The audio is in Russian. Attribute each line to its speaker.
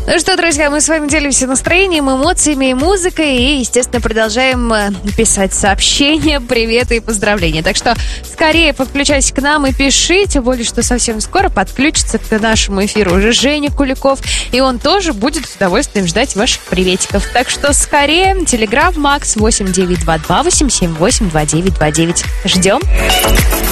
Speaker 1: Ну что, друзья, мы с вами делимся настроением, эмоциями и музыкой. И, естественно, продолжаем писать сообщения, приветы и поздравления. Так что скорее подключайтесь к нам и пишите. Тем более, что совсем скоро подключится к нашему эфиру уже Женя Куликов. И он тоже будет с удовольствием ждать ваших приветиков. Так что скорее. Телеграм Макс 8922 878 2929. Ждем.